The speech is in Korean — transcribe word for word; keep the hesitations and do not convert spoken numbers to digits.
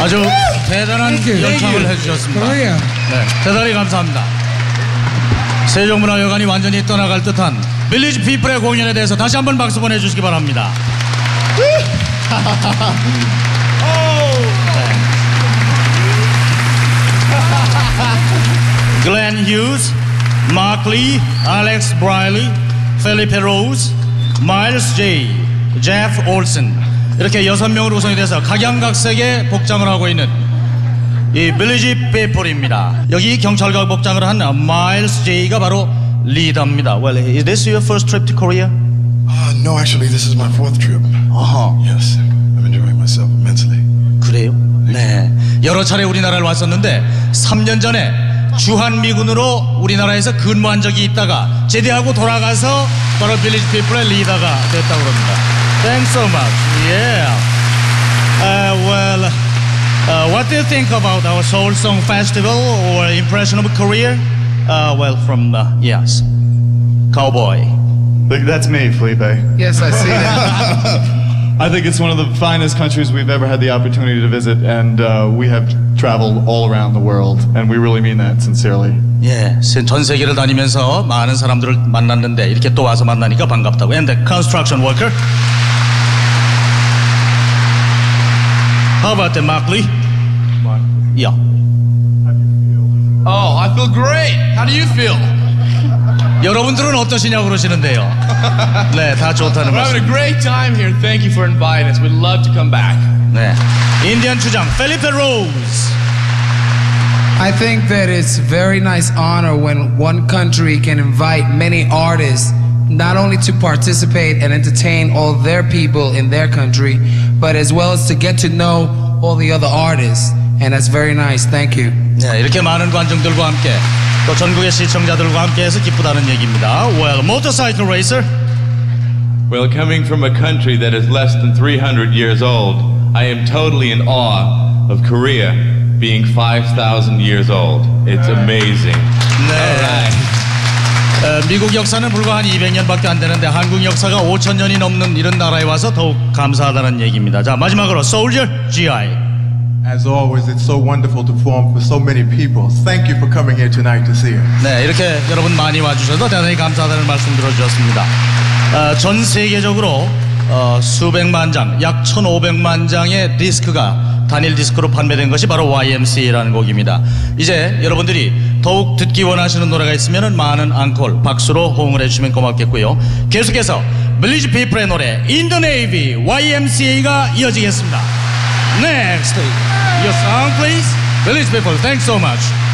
아주 대단한 연창을 해주셨습니다. 네, 대단히 감사합니다. 세종문화회관이 완전히 떠나갈 듯한 빌리지 피플의 공연에 대해서 다시 한번 박수 보내주시기 바랍니다. Glenn Hughes, Mark Lee, Alex Briley, Felipe Rose, Miles J, Jeff Olson 이렇게 여섯 명으로 구성이 돼서 각양각색의 복장을 하고 있는 이 빌리지 피플입니다. 여기 경찰관 복장을 한 Miles J가 바로 리더입니다. Well, is this your first trip to Korea? Uh, no, actually, this is my fourth trip. 어허. Yes, I'm enjoying myself immensely. 그래요? 네. 여러 차례 우리나라를 왔었는데 삼 년 전에 주한미군으로 우리나라에서 근무한 적이 있다가 제대하고 돌아가서 바로 빌리지 피플의 리더가 됐다고 합니다. Thanks so much. Yeah. Uh, well, uh, what do you think about our Seoul Song Festival or impression of Korea? Uh, well, from, uh, yes, Cowboy. That's me, Felipe. Yes, I see that. I think it's one of the finest countries we've ever had the opportunity to visit, and uh, we have traveled all around the world, and we really mean that sincerely. 예, 전 세계를 다니면서 많은 사람들을 만났는데 이렇게 또 와서 만나니까 반갑다고. And the construction worker. How about the Mark Lee? Mark. Yeah. Oh, I feel great. How do you feel? 여러분들은 어떠시냐고 그러시는데요. 네, 다 좋다는 We're having a 말씀. great time here. Thank you for inviting us. We'd love to come back. 네, 인디언 주장 Felipe Rose. I think that it's very nice honor when one country can invite many artists not only to participate and entertain all their people in their country, but as well as to get to know all the other artists. And that's very nice. Thank you. 네, 이렇게 많은 관중들과 함께 또 전국의 시청자들과 함께해서 기쁘다는 얘기입니다. Well, motorcycle racer. Well, coming from a country that is less than three hundred years old, I am totally in awe of Korea being five thousand years old. It's amazing. 네. 어, 미국 역사는 불과 한 이백 년밖에 안 되는데 한국 역사가 오천 년이 넘는 이런 나라에 와서 더욱 감사하다는 얘기입니다. 자, 마지막으로 Soldier 지아이. As always, it's so wonderful to perform for so many people. Thank you for coming here tonight to see us. 네, 이렇게 여러분 많이 와주셔서 대단히 감사하다는 말씀 들어주셨습니다. 어, 전 세계적으로 어, 수백만 장, 약 천오백만 장의 디스크가 단일 디스크로 판매된 것이 바로 와이엠씨에이라는 곡입니다. 이제 여러분들이 더욱 듣기 원하시는 노래가 있으면 많은 앙콜, 박수로 호응을 해주시면 고맙겠고요. 계속해서 빌리지 피플의 노래 In the Navy, 와이엠씨에이가 이어지겠습니다. Next, your song please. Village people, thanks so much.